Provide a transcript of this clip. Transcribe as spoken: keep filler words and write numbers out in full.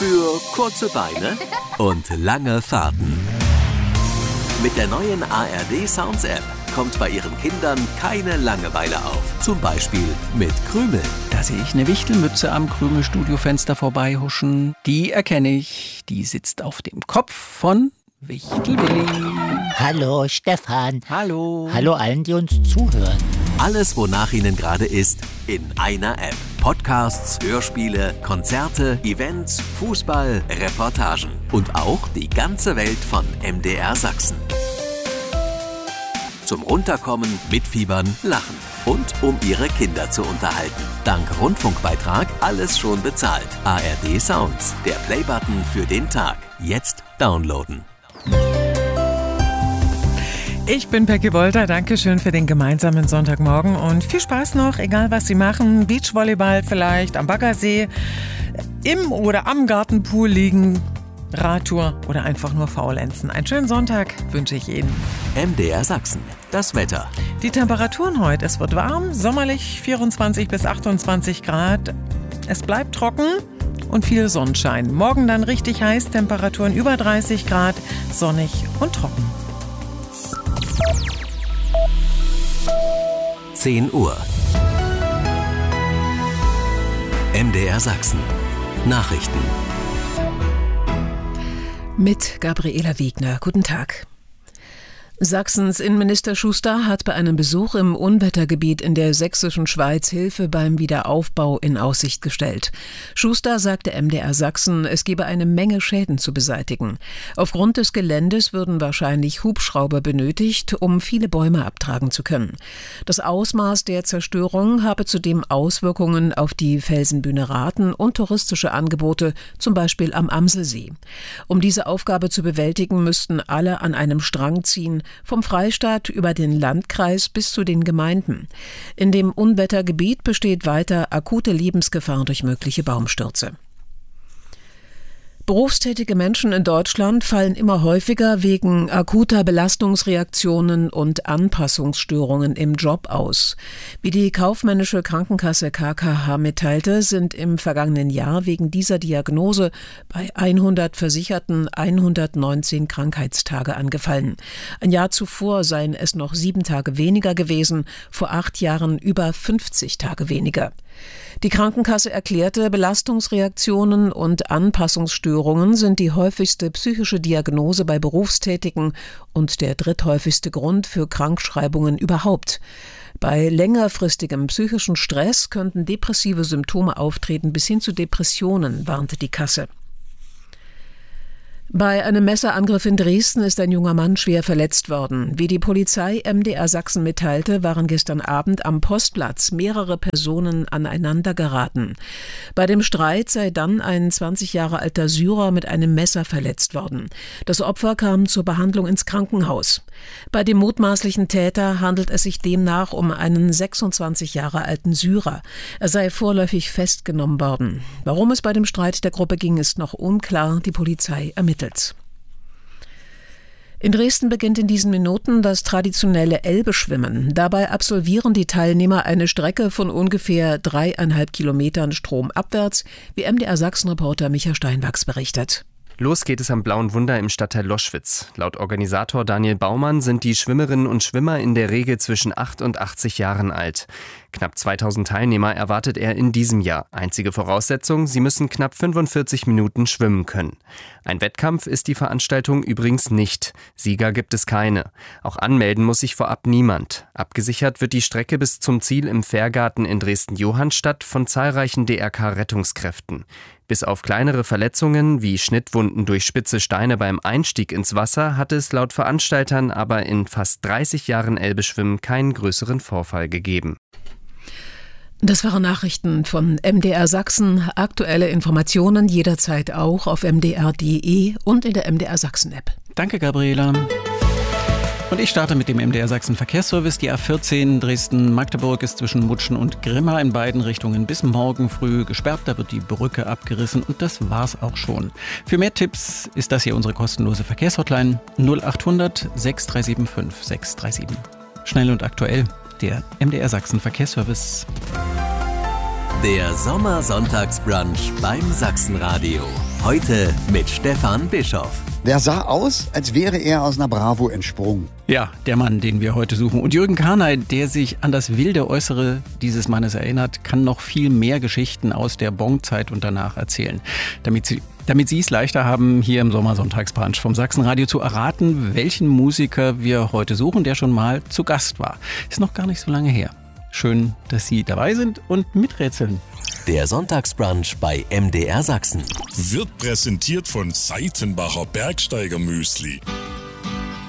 Für kurze Beine und lange Fahrten. Mit der neuen A R D Sounds App kommt bei Ihren Kindern keine Langeweile auf. Zum Beispiel mit Krümeln. Da sehe ich eine Wichtelmütze am Krümel-Studiofenster vorbeihuschen. Die erkenne ich. Die sitzt auf dem Kopf von Wichtelwilli. Hallo Stefan. Hallo. Hallo allen, die uns zuhören. Alles, wonach Ihnen gerade ist, in einer App. Podcasts, Hörspiele, Konzerte, Events, Fußball, Reportagen und auch die ganze Welt von M D R Sachsen. Zum Runterkommen, mitfiebern, lachen und um Ihre Kinder zu unterhalten. Dank Rundfunkbeitrag alles schon bezahlt. A R D Sounds, der Playbutton für den Tag. Jetzt downloaden. Ich bin Peggy Wolter, danke schön für den gemeinsamen Sonntagmorgen und viel Spaß noch, egal was Sie machen, Beachvolleyball vielleicht, am Baggersee, im oder am Gartenpool liegen, Radtour oder einfach nur faulenzen. Einen schönen Sonntag wünsche ich Ihnen. M D R Sachsen, das Wetter. Die Temperaturen heute, es wird warm, sommerlich vierundzwanzig bis achtundzwanzig Grad, es bleibt trocken und viel Sonnenschein. Morgen dann richtig heiß, Temperaturen über dreißig Grad, sonnig und trocken. zehn Uhr. M D R Sachsen. Nachrichten. Mit Gabriela Wegner. Guten Tag. Sachsens Innenminister Schuster hat bei einem Besuch im Unwettergebiet in der sächsischen Schweiz Hilfe beim Wiederaufbau in Aussicht gestellt. Schuster sagte M D R Sachsen, es gebe eine Menge Schäden zu beseitigen. Aufgrund des Geländes würden wahrscheinlich Hubschrauber benötigt, um viele Bäume abtragen zu können. Das Ausmaß der Zerstörung habe zudem Auswirkungen auf die Felsenbühne Rathen und touristische Angebote, zum Beispiel am Amselsee. Um diese Aufgabe zu bewältigen, müssten alle an einem Strang ziehen, vom Freistaat über den Landkreis bis zu den Gemeinden. In dem Unwettergebiet besteht weiter akute Lebensgefahr durch mögliche Baumstürze. Berufstätige Menschen in Deutschland fallen immer häufiger wegen akuter Belastungsreaktionen und Anpassungsstörungen im Job aus. Wie die kaufmännische Krankenkasse K K H mitteilte, sind im vergangenen Jahr wegen dieser Diagnose bei hundert Versicherten hundertneunzehn Krankheitstage angefallen. Ein Jahr zuvor seien es noch sieben Tage weniger gewesen, vor acht Jahren über fünfzig Tage weniger. Die Krankenkasse erklärte, Belastungsreaktionen und Anpassungsstörungen sind die häufigste psychische Diagnose bei Berufstätigen und der dritthäufigste Grund für Krankschreibungen überhaupt. Bei längerfristigem psychischen Stress könnten depressive Symptome auftreten bis hin zu Depressionen, warnte die Kasse. Bei einem Messerangriff in Dresden ist ein junger Mann schwer verletzt worden. Wie die Polizei M D R Sachsen mitteilte, waren gestern Abend am Postplatz mehrere Personen aneinander geraten. Bei dem Streit sei dann ein zwanzig Jahre alter Syrer mit einem Messer verletzt worden. Das Opfer kam zur Behandlung ins Krankenhaus. Bei dem mutmaßlichen Täter handelt es sich demnach um einen sechsundzwanzig Jahre alten Syrer. Er sei vorläufig festgenommen worden. Warum es bei dem Streit der Gruppe ging, ist noch unklar. Die Polizei ermittelt. In Dresden beginnt in diesen Minuten das traditionelle Elbe-Schwimmen. Dabei absolvieren die Teilnehmer eine Strecke von ungefähr dreieinhalb Kilometern stromabwärts, wie M D R Sachsen-Reporter Micha Steinwachs berichtet. Los geht es am Blauen Wunder im Stadtteil Loschwitz. Laut Organisator Daniel Baumann sind die Schwimmerinnen und Schwimmer in der Regel zwischen acht und achtzig Jahren alt. Knapp zweitausend Teilnehmer erwartet er in diesem Jahr. Einzige Voraussetzung, sie müssen knapp fünfundvierzig Minuten schwimmen können. Ein Wettkampf ist die Veranstaltung übrigens nicht. Sieger gibt es keine. Auch anmelden muss sich vorab niemand. Abgesichert wird die Strecke bis zum Ziel im Fährgarten in Dresden-Johannstadt von zahlreichen D R K-Rettungskräften. Bis auf kleinere Verletzungen wie Schnittwunden durch spitze Steine beim Einstieg ins Wasser hat es laut Veranstaltern aber in fast dreißig Jahren Elbeschwimmen keinen größeren Vorfall gegeben. Das waren Nachrichten von M D R Sachsen. Aktuelle Informationen jederzeit auch auf m d r punkt d e und in der M D R Sachsen App. Danke, Gabriela. Und ich starte mit dem M D R Sachsen Verkehrsservice. Die A vierzehn Dresden-Magdeburg ist zwischen Mutschen und Grimma in beiden Richtungen bis morgen früh gesperrt. Da wird die Brücke abgerissen und das war's auch schon. Für mehr Tipps ist das hier unsere kostenlose Verkehrshotline null achthundert sechs drei sieben fünf sechs drei sieben. Schnell und aktuell, der M D R Sachsen Verkehrsservice. Der Sommersonntagsbrunch beim Sachsenradio. Heute mit Stefan Bischoff. Der sah aus, als wäre er aus einer Bravo entsprungen. Ja, der Mann, den wir heute suchen. Und Jürgen Karnay, der sich an das wilde Äußere dieses Mannes erinnert, kann noch viel mehr Geschichten aus der Bonzeit und danach erzählen. Damit Sie, damit Sie es leichter haben, hier im Sommersonntagsbrunch vom Sachsenradio zu erraten, welchen Musiker wir heute suchen, der schon mal zu Gast war. Ist noch gar nicht so lange her. Schön, dass Sie dabei sind und miträtseln. Der Sonntagsbrunch bei M D R Sachsen wird präsentiert von Seitenbacher Bergsteiger Müsli.